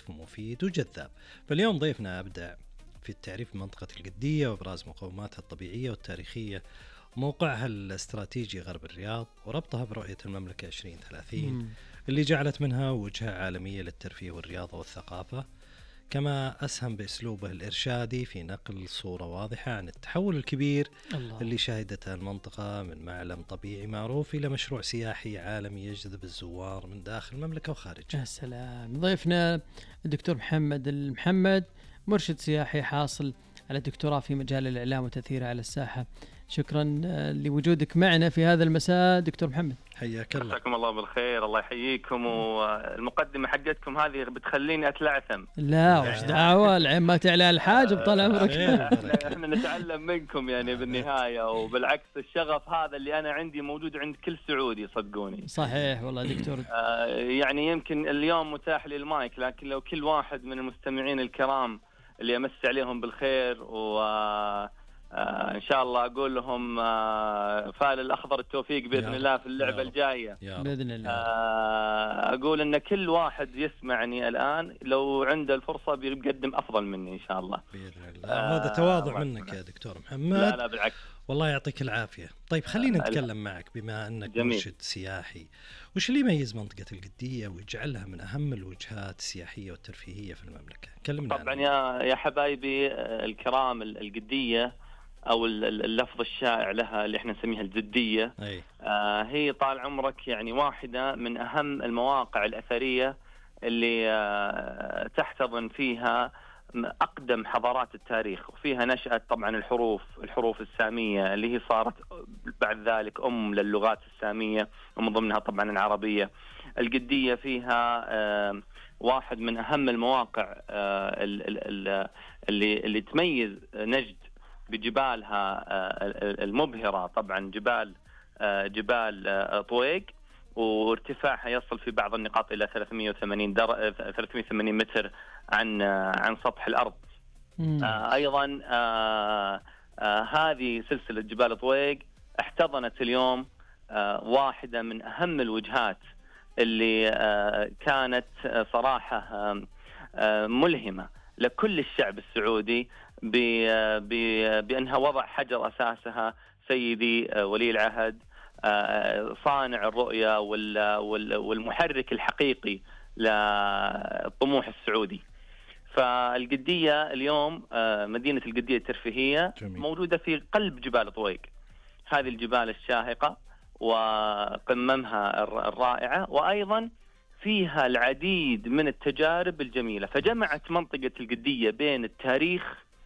مختلف ومفيد وجذاب. فاليوم ضيفنا أبدع في التعريف بمنطقة القدية وإبراز مقوماتها الطبيعية والتاريخية، موقعها الاستراتيجي غرب الرياض، وربطها برؤية المملكة 2030 اللي جعلت منها وجهة عالمية للترفيه والرياضة والثقافة. كما أسهم بأسلوبه الإرشادي في نقل صورة واضحة عن التحول الكبير اللي شهدته المنطقة من معلم طبيعي معروف إلى مشروع سياحي عالمي يجذب الزوار من داخل المملكة وخارجها. يا سلام. ضيفنا الدكتور محمد المحمد، مرشد سياحي حاصل على دكتوراه في مجال الإعلام وتأثيره على الساحة. شكرا لوجودك معنا في هذا المساء دكتور محمد. حياك الله. مساكم الله بالخير. الله يحييكم. والمقدمة حقتكم هذه بتخليني أتلعثم. لا وش دعوة، العين ما تعلى الحاج بطال عمرك. احنا نتعلم منكم يعني بالنهاية، وبالعكس الشغف هذا اللي أنا عندي موجود عند كل سعودي صدقوني. صحيح والله دكتور. يعني يمكن اليوم متاح لي المايك، لكن لو كل واحد من المستمعين الكرام اللي أمس عليهم بالخير إن شاء الله أقول لهم فال الأخضر التوفيق بإذن الله في اللعبة الجاية بإذن الله. أقول إن كل واحد يسمعني الآن لو عنده الفرصة بيقدم أفضل مني إن شاء الله بإذن الله. هذا تواضع منك يا دكتور محمد. لا بالعكس، والله يعطيك العافية. طيب خلينا نتكلم معك بما أنك مرشد سياحي. وش اللي يميز منطقة القدية ويجعلها من أهم الوجهات السياحية والترفيهية في المملكة؟ كلمنا طبعا يا حبايبي الكرام، القدية أو اللفظ الشائع لها اللي احنا نسميها الجدية، هي طال عمرك يعني واحدة من أهم المواقع الأثرية اللي تحتضن فيها أقدم حضارات التاريخ، وفيها نشأت طبعا الحروف السامية اللي هي صارت بعد ذلك للغات السامية ومن ضمنها طبعا العربية. القدية فيها واحد من أهم المواقع اللي تميز نجد بجبالها المبهرة، طبعا جبال طويق، وارتفاعها يصل في بعض النقاط إلى 380 متر عن سطح الأرض. أيضا هذه سلسلة جبال طويق احتضنت اليوم واحدة من أهم الوجهات اللي كانت صراحة ملهمة لكل الشعب السعودي بأنها وضع حجر أساسها سيدي ولي العهد، صانع الرؤية والمحرك الحقيقي للطموح السعودي. فالقدية اليوم مدينة القدية الترفيهية موجودة في قلب جبال طويق، هذه الجبال الشاهقة وقممها الرائعة، وأيضا فيها العديد من التجارب الجميلة. فجمعت منطقة القدية بين التاريخ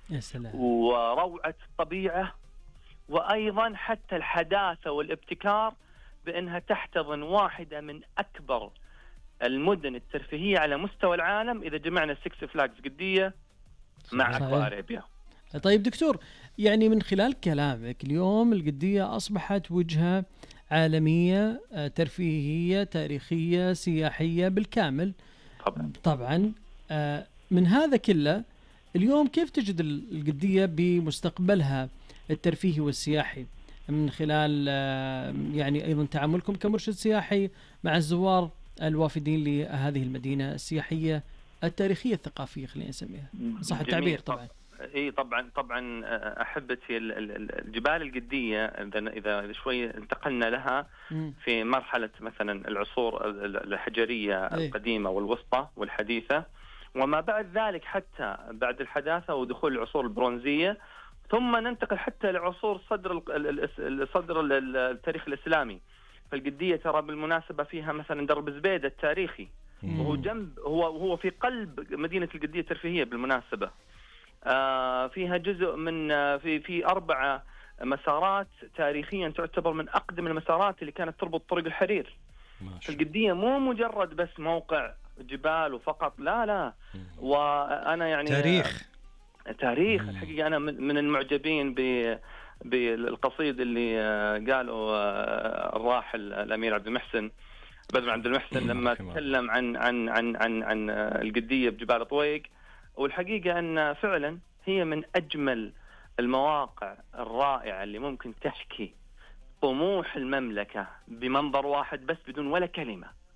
وروعة الطبيعة وأيضا حتى الحداثة والابتكار، بأنها تحتضن واحدة من أكبر المدن الترفيهية على مستوى العالم إذا جمعنا السكس فلاجز قدية مع أكوا أرابيا. طيب دكتور، يعني من خلال كلامك اليوم القدية أصبحت وجهة عالمية ترفيهية تاريخية سياحية بالكامل. طبعا من هذا كله اليوم كيف تجد القدية بمستقبلها الترفيهي والسياحي من خلال يعني أيضا تعاملكم كمرشد سياحي مع الزوار الوافدين لهذه المدينة السياحية التاريخية الثقافية، خلينا نسميها صح التعبير؟ طبعا طبعا أحبتي الجبال القدية إذا شوي انتقلنا لها في مرحلة مثلا العصور الحجرية القديمة والوسطى والحديثة، وما بعد ذلك حتى بعد الحداثة ودخول العصور البرونزية، ثم ننتقل حتى لعصور صدر التاريخ الإسلامي. فالقدية ترى بالمناسبة فيها مثلا درب زبيدة التاريخي، وهو هو في قلب مدينة القدية الترفيهية بالمناسبة. فيها جزء من في 4 مسارات تاريخيا تعتبر من أقدم المسارات اللي كانت تربط طريق الحرير. القدية مو مجرد بس موقع جبال وفقط، لا وأنا يعني تاريخ الحقيقة أنا من المعجبين بالقصيد اللي قاله الراحل الأمير بدر عبد المحسن لما تكلم عن القدية بجبال طويق. والحقيقة أن فعلا هي من أجمل المواقع الرائعة اللي ممكن تحكي طموح المملكة بمنظر واحد بس بدون ولا كلمة.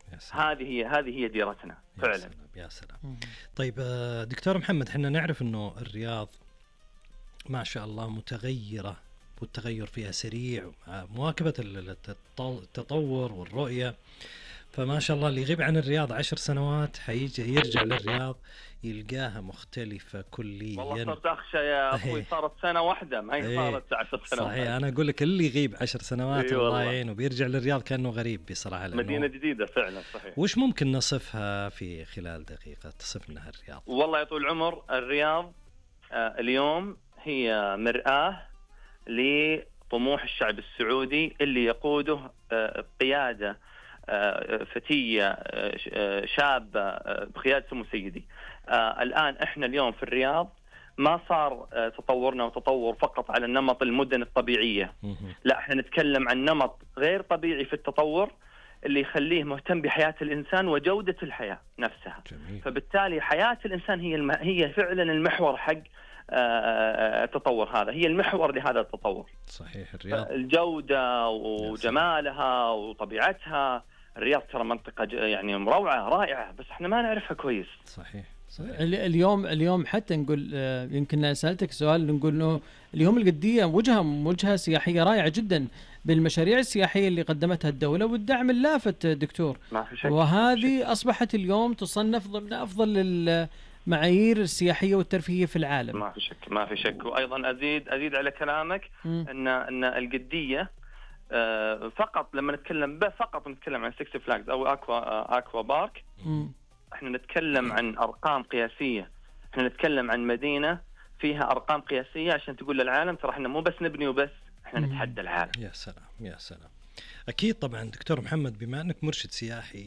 هذه هي ديرتنا فعلا. يا سلام. طيب دكتور محمد، احنا نعرف انه الرياض ما شاء الله متغيرة، والتغير فيها سريع، مواكبة التطور والرؤية. فما شاء الله اللي يغيب عن الرياض 10 سنوات حيجي يرجع للرياض يلقاها مختلفة كليا. والله صرت أخشى يا أخوي، صارت سنة واحدة ما هي صارت 10 سنوات. صحيح، أنا أقول لك اللي يغيب 10 سنوات الله يعينه بيرجع للرياض كأنه غريب بصراحة. مدينة جديدة فعلا. صحيح. وش ممكن نصفها في خلال دقيقة تصف لنا الرياض؟ والله يا طول العمر، الرياض اليوم هي مرآة لطموح الشعب السعودي اللي يقوده قيادة فتية شابة بقيادة سمو سيدي. الآن احنا اليوم في الرياض ما صار تطورنا وتطور فقط على النمط المدن الطبيعية، لا احنا نتكلم عن نمط غير طبيعي في التطور اللي يخليه مهتم بحياة الإنسان وجودة الحياة نفسها. جميل. فبالتالي حياة الإنسان هي فعلا المحور حق التطور، هذا هي المحور لهذا التطور. صحيح. الرياض الجودة وجمالها وطبيعتها. الرياض ترى منطقة يعني روعة رائعة، بس احنا ما نعرفها كويس. صحيح. اليوم حتى نقول يمكن سألتك سؤال، نقول انه اليوم القدية وجهة سياحية رائعة جدا بالمشاريع السياحية اللي قدمتها الدولة والدعم اللافت دكتور. ما في شك. وهذه أصبحت اليوم تصنف ضمن أفضل المعايير السياحية والترفيهية في العالم. ما في شك. وأيضا أزيد على كلامك أن القدية فقط لما نتكلم نتكلم عن 6 فلاجز أو أكوا بارك، احنا نتكلم عن أرقام قياسية. احنا نتكلم عن مدينة فيها أرقام قياسية عشان تقول للعالم ترى احنا مو بس نبني وبس، احنا نتحدى العالم. يا سلام يا سلام. أكيد طبعا دكتور محمد، بما أنك مرشد سياحي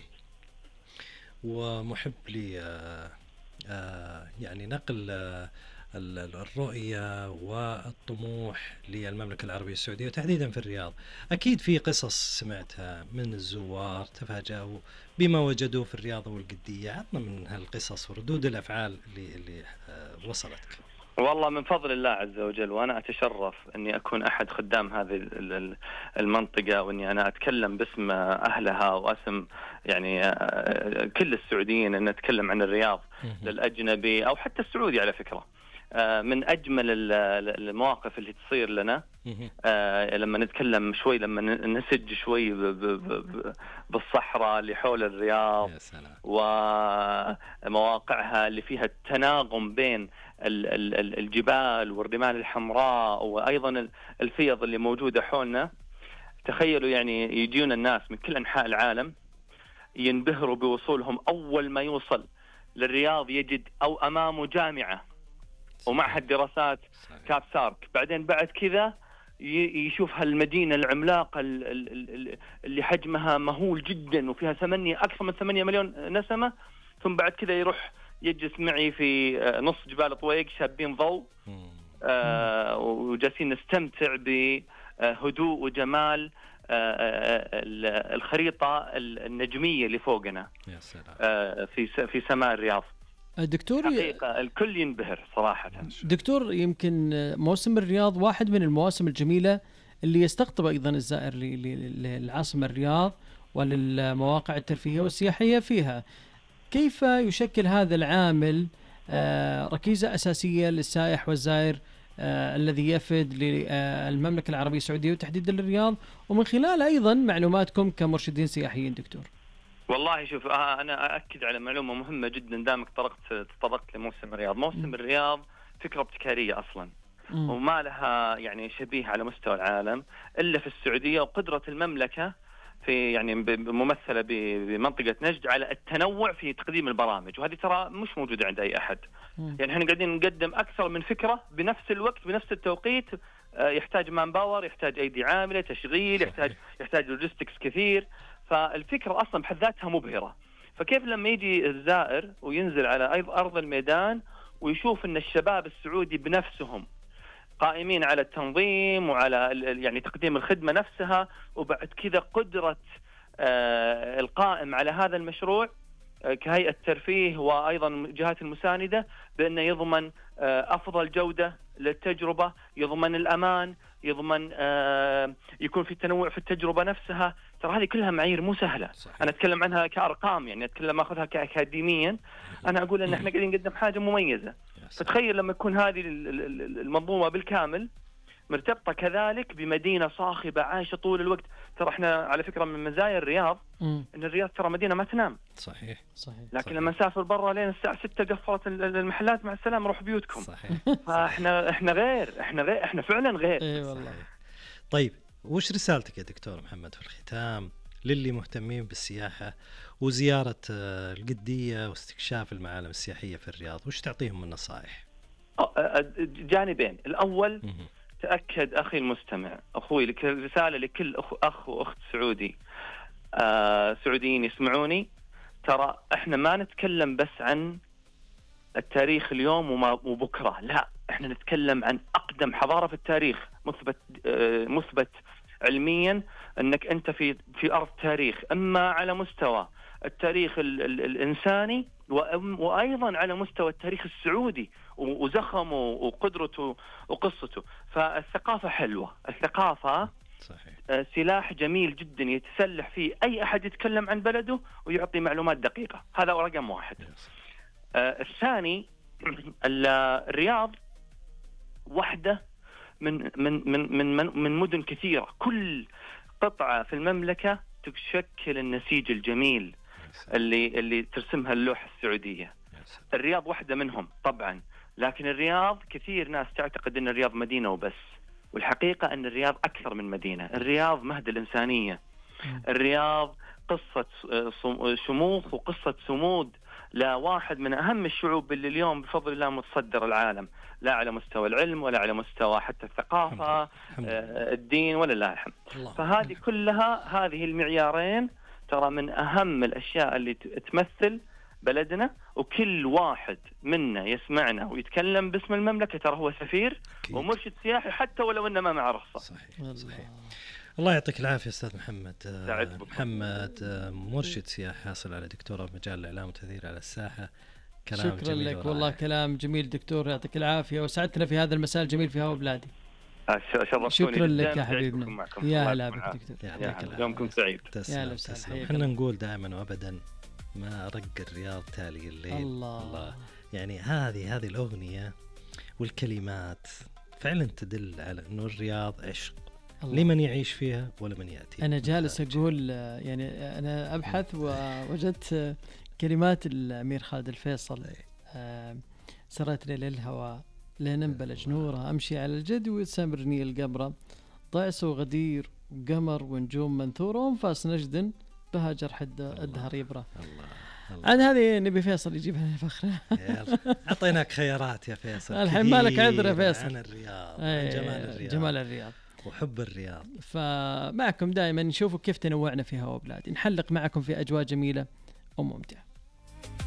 ومحب لي يعني نقل الرؤية والطموح للمملكة العربية السعودية وتحديدا في الرياض، أكيد في قصص سمعتها من الزوار تفاجأوا بما وجدوا في الرياض والقدية. عطنا من هالقصص وردود الأفعال اللي وصلتك. والله من فضل الله عز وجل، وأنا أتشرف أني أكون أحد خدام هذه المنطقة، وأني أنا أتكلم باسم أهلها واسم يعني كل السعوديين أن نتكلم عن الرياض للأجنبي أو حتى السعودي. على فكرة من أجمل المواقف اللي تصير لنا لما نتكلم شوي، لما نسج شوي بالصحراء اللي حول الرياض ومواقعها اللي فيها التناغم بين الجبال والرمال الحمراء وأيضا الفيض اللي موجودة حولنا. تخيلوا يعني يجيون الناس من كل أنحاء العالم ينبهروا بوصولهم. أول ما يوصل للرياض يجد أو أمامه جامعة ومعهد دراسات كاب سارك، بعدين بعد كذا يشوف هالمدينة العملاقة اللي حجمها مهول جدا وفيها أكثر من 8 مليون نسمة، ثم بعد كذا يروح يجلس معي في نص جبال طويق شابين ضوء وجالسين نستمتع بهدوء وجمال الخريطة النجمية اللي فوقنا. يا سلام. في سماء الرياض. دكتور حقيقة الكل ينبهر صراحة. دكتور، يمكن موسم الرياض واحد من المواسم الجميلة اللي يستقطب أيضا الزائر للعاصمة الرياض وللمواقع الترفيهية والسياحية فيها. كيف يشكل هذا العامل ركيزة أساسية للسائح والزائر الذي يفد للمملكة العربية السعودية وتحديدا للرياض، ومن خلال أيضا معلوماتكم كمرشدين سياحيين دكتور؟ والله شوف، أنا أأكد على معلومة مهمة جدا دامك تطرقت لموسم الرياض. موسم الرياض فكرة ابتكارية أصلا وما لها يعني شبيه على مستوى العالم إلا في السعودية، وقدرة المملكة في يعني ممثلة بمنطقة نجد على التنوع في تقديم البرامج، وهذه ترى مش موجودة عند أي أحد. يعني احنا قاعدين نقدم أكثر من فكرة بنفس الوقت بنفس التوقيت. يحتاج مان باور، يحتاج أيدي عاملة، تشغيل، يحتاج لوجيستكس كثير. فالفكرة أصلا بحد ذاتها مبهرة. فكيف لما يجي الزائر وينزل على أرض الميدان ويشوف أن الشباب السعودي بنفسهم قائمين على التنظيم وعلى يعني تقديم الخدمة نفسها، وبعد كذا قدرة القائم على هذا المشروع كهيئة ترفيه وأيضا الجهات المساندة بأنه يضمن أفضل جودة للتجربة، يضمن الأمان، يضمن يكون في تنوع في التجربة نفسها. ترى هذه كلها معايير مو سهلة. صحيح. أنا أتكلم عنها كأرقام، يعني أتكلم أخذها كأكاديميا. أنا أقول إن إحنا قاعدين نقدم حاجة مميزة. فتخيل لما يكون هذه المنظومة بالكامل مرتبطة كذلك بمدينة صاخبة عايشة طول الوقت. ترى احنا على فكرة من مزايا الرياض ان الرياض ترى مدينة ما تنام. صحيح. لكن صحيح. لما نسافر برا لين الساعة 6 قفلت المحلات، مع السلامة روح بيوتكم. صحيح. فاحنا غير، احنا فعلا غير. اي والله. طيب وش رسالتك يا دكتور محمد في الختام للي مهتمين بالسياحة وزيارة القدية واستكشاف المعالم السياحية في الرياض؟ وش تعطيهم من نصائح؟ جانبين. الأول تأكد أخي المستمع، أخوي، لك رسالة لكل أخ وأخت سعودي سعوديين يسمعوني. ترى إحنا ما نتكلم بس عن التاريخ اليوم وبكرة، لا، إحنا نتكلم عن أقدم حضارة في التاريخ، مثبت علميا أنك أنت في أرض تاريخ، أما على مستوى التاريخ الإنساني وأيضا على مستوى التاريخ السعودي وزخمه وقدرته وقصته. فالثقافة حلوة، الثقافة صحيح. سلاح جميل جدا يتسلح فيه أي أحد يتكلم عن بلده ويعطي معلومات دقيقة. هذا رقم واحد. الثاني، الرياض واحدة من مدن كثيرة، كل قطعة في المملكة تشكل النسيج الجميل اللي ترسمها اللوحة السعودية. الرياض واحدة منهم طبعا، لكن الرياض كثير ناس تعتقد أن الرياض مدينة وبس، والحقيقة أن الرياض أكثر من مدينة. الرياض مهد الإنسانية. الرياض قصة شموخ وقصة صمود لواحد من أهم الشعوب اللي اليوم بفضل الله متصدر العالم، لا على مستوى العلم ولا على مستوى حتى الثقافة الدين ولا لا الحمد. فهذه كلها، هذه المعيارين ترى من أهم الأشياء اللي تمثل بلدنا، وكل واحد منا يسمعنا ويتكلم باسم المملكة ترى هو سفير ومرشد سياحي، حتى ولو إنه ما معه رخصة. صحيح. الله يعطيك العافية أستاذ محمد. محمد مرشد سياحي حاصل على دكتوراه في مجال الإعلام والتأثير على الساحة. كلام شكرا لك والله، كلام جميل دكتور، يعطيك العافية وسعدتنا في هذا المساء الجميل في هوا بلادي. شكرا لك يا حبيبنا. يا هلا بك دكتور، يومكم سعيد. احنا نقول دائما وابدا ما رق الرياض تالي الليل. الله. يعني هذه الأغنية والكلمات فعلا تدل على انه الرياض عشق لمن يعيش فيها ولمن يأتي. أنا جالس أقول يعني أنا أبحث ووجدت كلمات الأمير خالد الفيصل. سرت لي للهواء لننبلج نوره، أمشي على الجد ويسامرني القمرة، ضعس وغدير وقمر ونجوم منثورة وانفاس نجد بها جرح الدهر يبرى. عن هذه نبي فيصل يجيبها فخرة. أعطيناك خيارات يا فيصل. الحين مالك عذر يا فيصل. عن الرياض، عن جمال الرياض وحب الرياض. فمعكم دائما نشوفوا كيف تنوعنا في هوا بلادي، نحلق معكم في أجواء جميلة وممتعة.